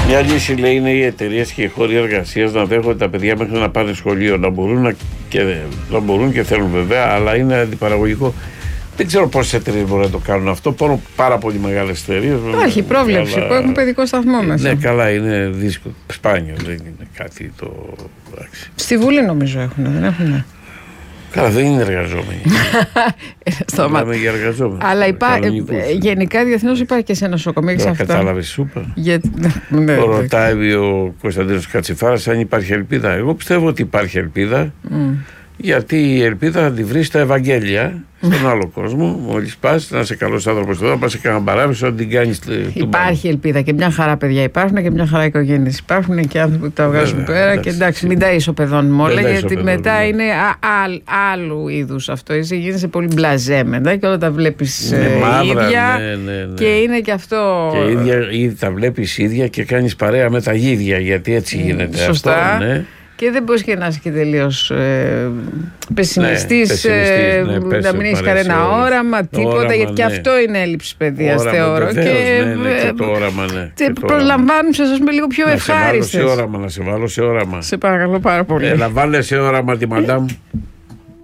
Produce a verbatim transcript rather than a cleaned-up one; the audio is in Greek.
Μια λύση, λέει, είναι οι εταιρείες και οι χώροι εργασίας να δέχονται τα παιδιά μέχρι να πάνε σχολείο. Να μπορούν, να και, να μπορούν και θέλουν βέβαια, αλλά είναι αντιπαραγωγικό. Δεν ξέρω πόσες εταιρείες μπορούν να το κάνουν αυτό. Πόνο πάρα πολύ μεγάλες εταιρείες. Υπάρχει πρόβλεψη αλλά... που έχουν παιδικό σταθμό μέσα. Ναι, καλά, είναι δύσκολο. Σπάνιο, δεν είναι κάτι το. Στη Βουλή νομίζω έχουν, δεν έχουν. Καλά, δεν είναι εργαζόμενοι. Μιλάμε για εργαζόμενοι. Αλλά υπά... γενικά διεθνώς υπάρχει και σε νοσοκομεία και σε αυτά. Κατάλαβες, σούπα. Για... Το ρωτάει ο Κωνσταντίνος Κατσιφάρας αν υπάρχει ελπίδα. Εγώ πιστεύω ότι υπάρχει ελπίδα. Mm. Γιατί η ελπίδα θα τη βρει στα Ευαγγέλια, στον άλλο κόσμο. Μόλις πας, να είσαι καλός άνθρωπος εδώ, να πας σε κανένα παράδεισο, να την κάνεις. Υπάρχει ελπίδα και μια χαρά παιδιά υπάρχουν και μια χαρά οικογένειες υπάρχουν και άνθρωποι που τα βγάζουν πέρα. Εντάξει, και εντάξει, μην τα ισοπεδώνουμε όλα, γιατί παιδών, μετά ναι. είναι α, α, άλλου είδους αυτό. Εσύ γίνεσαι πολύ μπλαζέ μετά και όλα τα βλέπεις ε, μαύρα, ίδια. Ναι, ναι, ναι. Και είναι και αυτό. Και ίδια, ή τα βλέπεις ίδια και κάνεις παρέα με τα γίδια, γιατί έτσι γίνεται. Σωστά. Αυτό, ναι. Και δεν μπορείς και να είσαι και τελείως ε, πεσημιστής, ναι, ε, ναι, να μην έχεις κανένα όραμα, τίποτα, όραμα, γιατί ναι. και αυτό είναι έλλειψη παιδείας, θεωρώ. Βεβαίως, και, ναι, ναι, και το όραμα, ναι. Και προλαμβάνουν σε σας με λίγο πιο ευχάριστες. Να σε βάλω σε όραμα, να σε βάλω σε όραμα. Σε παρακαλώ πάρα πολύ. Έλα, βάλε σε όραμα τη μαντάμ.